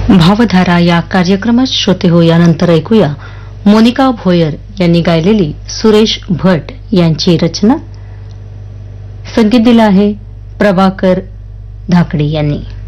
भावधारा या कार्यक्रमात श्रोते हो यानंतर ऐकूया मोनिका भोयर यांनी गायलेली सुरेश भट यांची रचना. संगीत दिलं आहे प्रभाकर धाकडे यांनी.